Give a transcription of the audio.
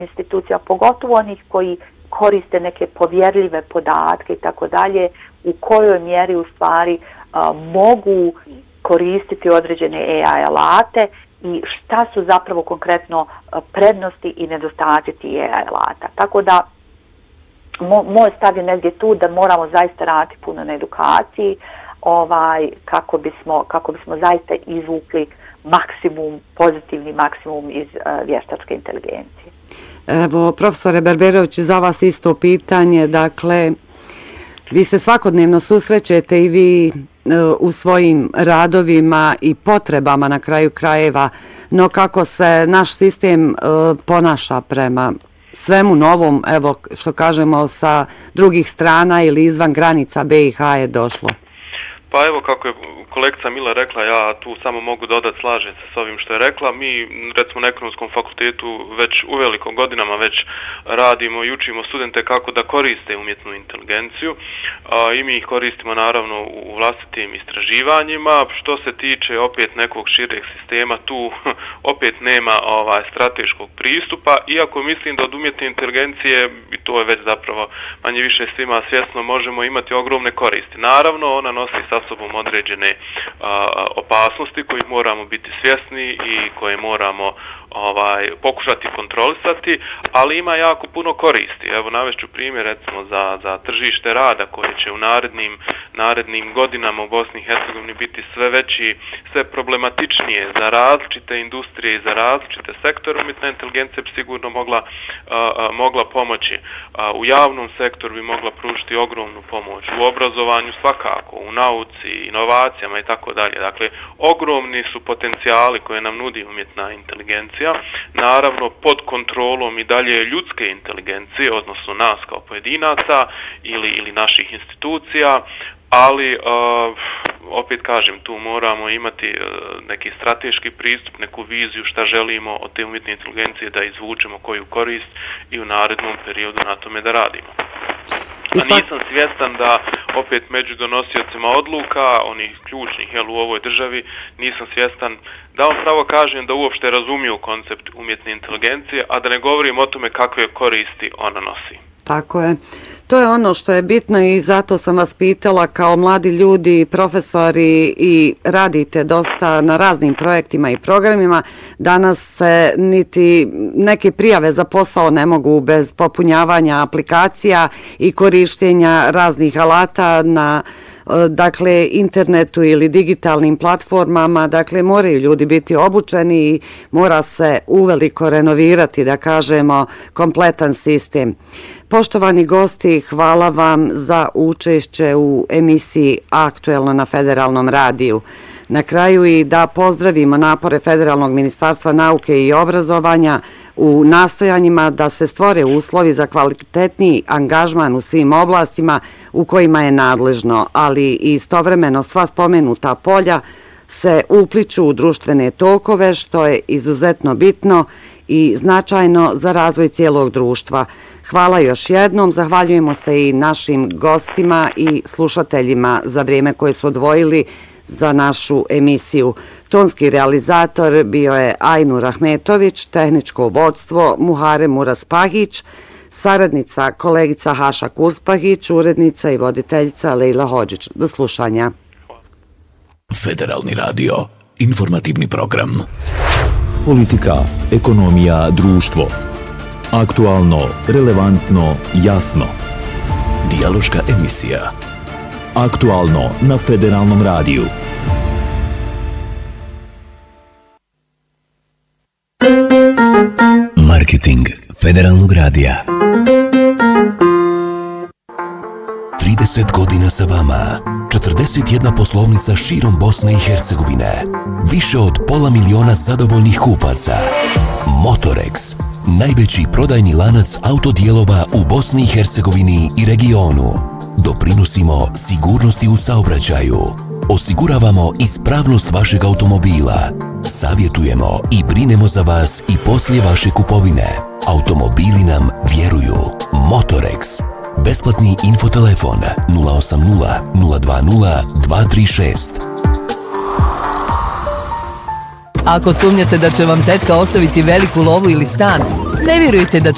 institucija, pogotovo onih koji koriste neke povjerljive podatke i tako dalje, u kojoj mjeri u stvari mogu koristiti određene AI alate i šta su zapravo konkretno prednosti i nedostaci tih AI alata. Tako da moj stav je negdje tu da moramo zaista raditi puno na edukaciji kako bismo zaista izvukli maksimum, pozitivni maksimum iz vještačke inteligencije. Evo, profesore Berberović, za vas isto pitanje, dakle, vi se svakodnevno susrećete i vi u svojim radovima i potrebama na kraju krajeva, no kako se naš sistem ponaša prema svemu novom, evo što kažemo sa drugih strana ili izvan granica BiH je došlo? Pa evo kako je kolegica Mila rekla, ja tu samo mogu dodati, slažem se s ovim što je rekla. Mi recimo na Ekonomskom fakultetu već u veliko godinama već radimo i učimo studente kako da koriste umjetnu inteligenciju i mi ih koristimo naravno u vlastitim istraživanjima. Što se tiče opet nekog šireg sistema, tu opet nema strateškog pristupa, iako mislim da od umjetne inteligencije, i to je već zapravo manje više svima svjesno, možemo imati ogromne koristi. Naravno, ona nosi sa sobom određene opasnosti kojih moramo biti svjesni i koje moramo pokušati kontrolisati, ali ima jako puno koristi. Evo navešću primjer recimo za tržište rada koje će u narednim godinama u Bosni i Hercegovini biti sve veći, sve problematičnije za različite industrije i za različite sektore. Umjetna inteligencija bi sigurno mogla pomoći. U javnom sektoru bi mogla pružiti ogromnu pomoć, u obrazovanju svakako, u nauci, inovacijama i tako dalje. Dakle, ogromni su potencijali koje nam nudi umjetna inteligencija. Naravno pod kontrolom i dalje ljudske inteligencije, odnosno nas kao pojedinaca ili naših institucija, ali opet kažem, tu moramo imati neki strateški pristup, neku viziju šta želimo od te umjetne inteligencije da izvučemo koju korist i u narednom periodu na tome da radimo. A nisam svjestan da opet među donosiocima odluka, onih ključnih u ovoj državi, nisam svjestan da vam pravo kažem da uopšte razumiju koncept umjetne inteligencije, a da ne govorim o tome kakve koristi ona nosi. Tako je. To je ono što je bitno i zato sam vas pitala kao mladi ljudi, profesori i radite dosta na raznim projektima i programima. Danas se niti neke prijave za posao ne mogu bez popunjavanja aplikacija i korištenja raznih alata na internetu ili digitalnim platformama. Dakle, moraju ljudi biti obučeni i mora se uveliko renovirati, da kažemo, kompletan sistem. Poštovani gosti, hvala vam za učešće u emisiji Aktuelno na Federalnom radiju. Na kraju i da pozdravimo napore Federalnog ministarstva nauke i obrazovanja u nastojanjima da se stvore uslovi za kvalitetniji angažman u svim oblastima u kojima je nadležno, ali istovremeno sva spomenuta polja se upliču u društvene tokove, što je izuzetno bitno i značajno za razvoj cijelog društva. Hvala još jednom, zahvaljujemo se i našim gostima i slušateljima za vrijeme koje su odvojili za našu emisiju. Tonski realizator bio je Ajnur Ahmetović, tehničko vodstvo Muharem Uraspahić, saradnica kolegica Haša Kurspahić, urednica i voditeljica Lejla Hodžić. Do slušanja. Federalni radio, informativni program. Politika, ekonomija, društvo. Aktualno, relevantno, jasno. Dijaloška emisija. Aktualno na Federalnom radiju. Marketing Federalnog radija. 30 godina sa vama. 41 poslovnica širom Bosne i Hercegovine. Više od 500 000 zadovoljnih kupaca. Motorex, najveći prodajni lanac autodijelova u Bosni i Hercegovini i regionu. Doprinosimo sigurnosti u saobraćaju. Osiguravamo ispravnost vašeg automobila. Savjetujemo i brinemo za vas i poslije vaše kupovine. Automobili nam vjeruju. Motorex. Besplatni infotelefon 080 020 236. Ako sumnjate da će vam tetka ostaviti veliku lovu ili stan, ne vjerujte da će